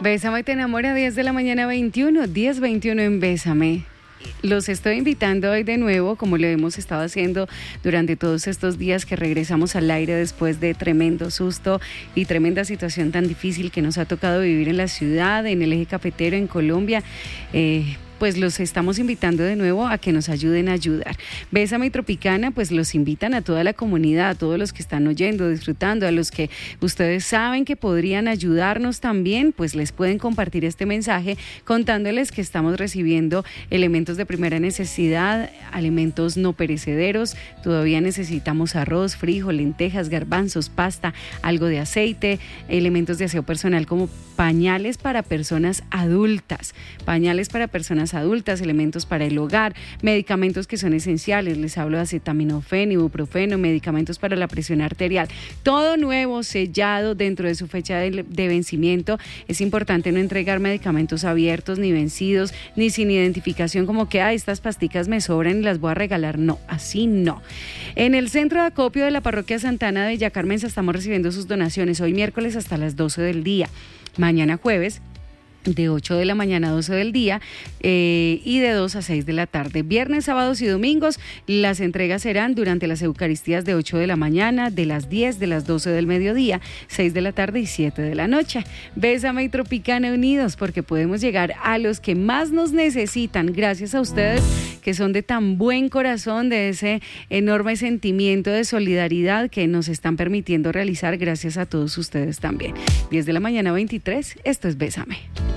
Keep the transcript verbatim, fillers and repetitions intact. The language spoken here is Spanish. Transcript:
Bésame te enamora, diez de la mañana veintiuno, diez veintiuno en Bésame. Los estoy invitando hoy de nuevo, como lo hemos estado haciendo durante todos estos días que regresamos al aire después de tremendo susto y tremenda situación tan difícil que nos ha tocado vivir en la ciudad, en el eje cafetero, en Colombia. Eh, pues los estamos invitando de nuevo a que nos ayuden a ayudar. Bésame y Tropicana, pues los invitan a toda la comunidad, a todos los que están oyendo, disfrutando, a los que ustedes saben que podrían ayudarnos también, pues les pueden compartir este mensaje contándoles que estamos recibiendo elementos de primera necesidad, alimentos no perecederos. Todavía necesitamos arroz, frijol, lentejas, garbanzos, pasta, algo de aceite, elementos de aseo personal como pañales para personas adultas, pañales para personas adultas, elementos para el hogar, medicamentos que son esenciales, les hablo de acetaminofén, ibuprofeno, medicamentos para la presión arterial, todo nuevo, sellado dentro de su fecha de, de vencimiento. Es importante no entregar medicamentos abiertos ni vencidos, ni sin identificación como que, ah, estas pasticas me sobran y las voy a regalar. No, así no. En el centro de acopio de la parroquia Santana de Villa Carmenza estamos recibiendo sus donaciones hoy miércoles hasta las doce del día, mañana jueves de ocho de la mañana a doce del día eh, y de dos a seis de la tarde. Viernes, sábados y domingos las entregas serán durante las Eucaristías de ocho de la mañana, de las diez, de las doce del mediodía, seis de la tarde y siete de la noche. Bésame y Tropicana unidos, porque podemos llegar a los que más nos necesitan, gracias a ustedes que son de tan buen corazón, de ese enorme sentimiento de solidaridad que nos están permitiendo realizar, gracias a todos ustedes también. diez de la mañana veintitrés, esto es Bésame.